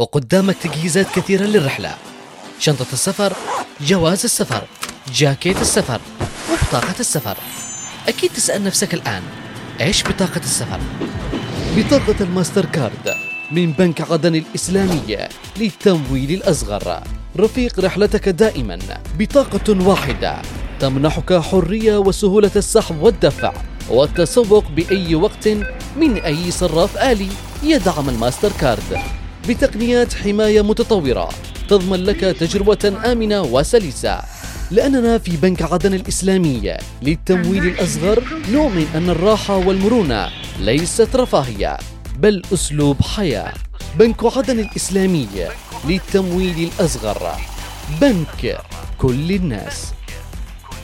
وقدامك تجهيزات كثيرة للرحلة: شنطة السفر، جواز السفر، جاكيت السفر، وبطاقة السفر. أكيد تسأل نفسك الآن، إيش بطاقة السفر؟ بطاقة الماستر كارد من بنك عدن الإسلامية للتمويل الأصغر، رفيق رحلتك دائما. بطاقة واحدة تمنحك حرية وسهولة السحب والدفع والتسوق بأي وقت من أي صراف آلي يدعم الماستر كارد، بتقنيات حماية متطورة تضمن لك تجربة آمنة وسلسة. لأننا في بنك عدن الإسلامية للتمويل الأصغر نؤمن أن الراحة والمرونة ليست رفاهية بل أسلوب حياة. بنك عدن الإسلامية للتمويل الأصغر، بنك كل الناس.